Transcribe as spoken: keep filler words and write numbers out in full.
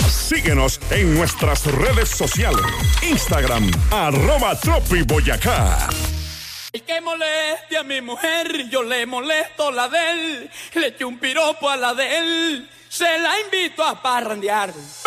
Síguenos en nuestras redes sociales. Instagram, arroba Tropi Boyacá. El que moleste a mi mujer, yo le molesto la de él. Le echo un piropo a la de él, se la invito a parrandear.